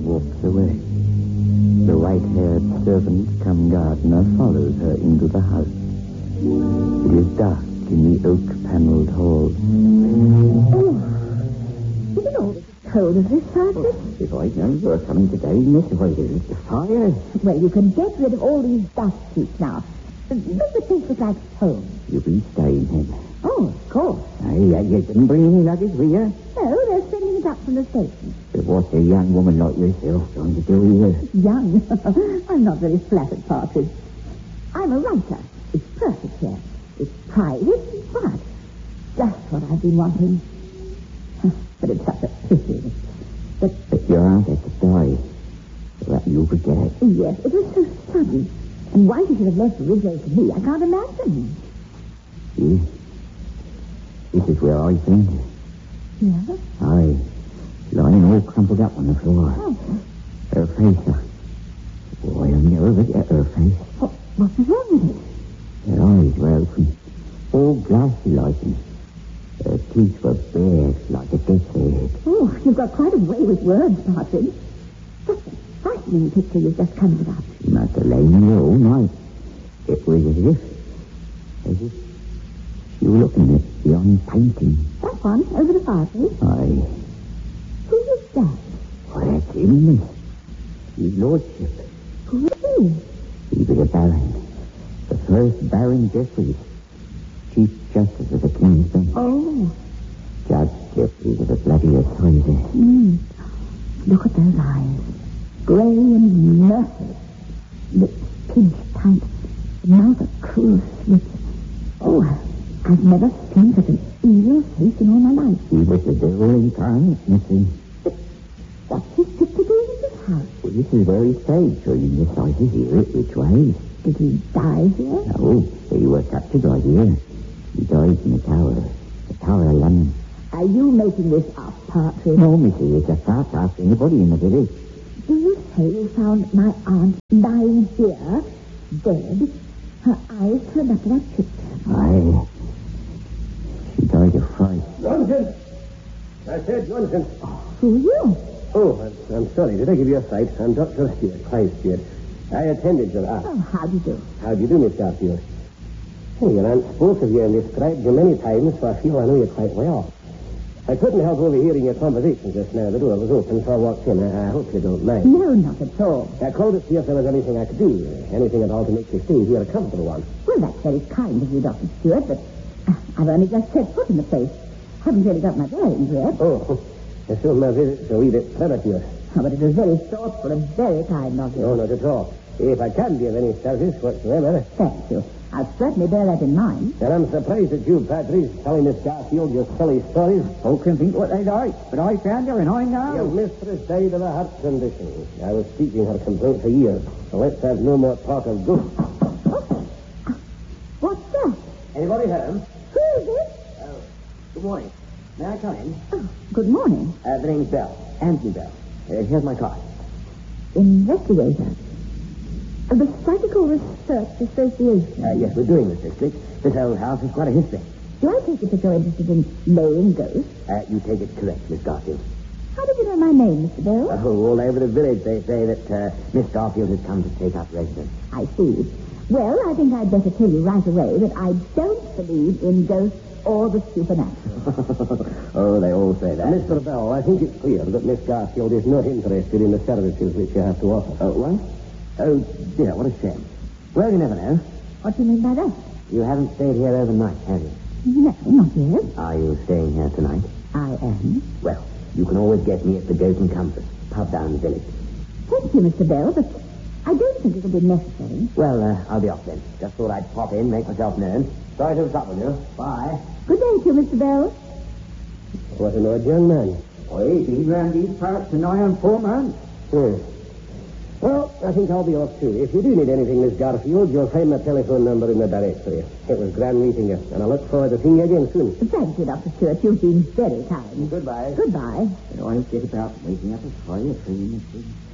walks away. The white-haired servant cum gardener follows her into the house. It is dark in the oak-paneled hall. Is it all as cold as this, Sergeant? If I'd known you were coming today, miss, if I didn't the fire. Well, you can get rid of all these dust sheets now. Make the place look like home. You'll be staying then. Oh, of course. You didn't bring any luggage with you? No, they're sending it up from the station. But what's a young woman like yourself going to do here? Young? I'm not very flattered, Partridge. I'm a writer. It's perfect here. It's private, but just what I've been wanting. But it's such a pity. But your aunt had to die. So that you'll forget. Yes, it was so sudden. And why she should have left Rizzo to me, I can't imagine. See? This is where I found her. Yeah? Aye. Lying all crumpled up on the floor. Oh. Her face. Boy, I'll never forget her face. What was wrong with it? Her eyes were open. All glassy like. Her teeth were bared like a death's head. Oh, you've got quite a way with words, Partridge. That's a frightening picture you've just conjured up. She must have lain there all night. It was as if you were looking at beyond painting. That one, over the fireplace. Aye. Who is that? Why, that's him, miss. His lordship. Who is he? He was a baron. The first Baron Jeffreys. Chief Justice of the King's Bench. Oh. Judge Jeffreys of the bloody Assizes. Look at those eyes. Grey and merciless. Lips pinched tight. Mouth a cruel slit. Oh, I've never seen such an evil face in all my life. He was the devil incarnate, missy. What's his fit to do in this house? Well, this is where he stayed, so you decide to hear it which way. Did he die here? No, he was captured right here. He died in the Tower of London. Are you making this up, Partridge? No, missy, it's a fact. Ask anybody in the village. Do you say you found my aunt lying here, dead, her eyes turned up to that picture? Aye. She died of fright. Nonsense! I said nonsense. Who are you? Oh, I'm sorry. Did I give you a fright? I'm Dr. Stewart, Clive Stewart. I attended your aunt. Oh, how do you do? How do you do, Miss Garfield? Oh, your aunt spoke of you and described you many times, so I feel I know you quite well. I couldn't help overhearing your conversation just now. The door was open, so I walked in. I hope you don't mind. No, not at all. I called to see if there was anything I could do. Anything at all to make you stay here a comfortable one. Well, that's very kind of you, Dr. Stewart, but I've only just set foot in the place. Haven't really got my bearings yet. Oh, so my visit's a wee bit premature. Oh, but it was very thoughtful and very kind of you. No, not at all. If I can be of any service whatsoever. Thank you. I'll certainly bear that in mind. And I'm surprised at you, Patrice, telling Miss Garfield your silly stories. Folk can think what they like, but I found her and I know. Your mistress died of a heart condition. I was teaching her complaint for years. So let's have no more talk of ghosts. What's that? Anybody home? Who is it? Good morning. May I come in? Oh, good morning. The name's Bell. Anthony Bell. Here's my card. Investigator. The Psychical Research Association. Yes, we're doing this district. This old house has quite a history. Do I take it that you're interested in laying ghosts? You take it correct, Miss Garfield. How did you know my name, Mr. Bell? All over the village they say that Miss Garfield has come to take up residence. I see. Well, I think I'd better tell you right away that I don't believe in ghosts or the supernatural. Oh, they all say that. Mr. Bell, I think it's clear that Miss Garfield is not interested in the services which you have to offer. What? Oh, dear, what a shame. Well, you never know. What do you mean by that? You haven't stayed here overnight, have you? No, not yet. Are you staying here tonight? I am. Well, you can always get me at the Goat and Compass, pub down the village. Thank you, Mr. Bell, but I don't think it'll be necessary. Well, I'll be off then. Just thought I'd pop in, make myself known. Sorry to have stopped with you. Bye. Good day to you, Mr. Bell. What an odd young man. Oh, he's been round these parts for nigh on 4 months. Well, I think I'll be off too. If you do need anything, Miss Garfield, you'll find my telephone number in the directory. It was grand meeting you, and I look forward to seeing you again soon. Thank you, Dr. Stewart. You've been very kind. Goodbye. Goodbye. But I set about making up a fire for you, Mr.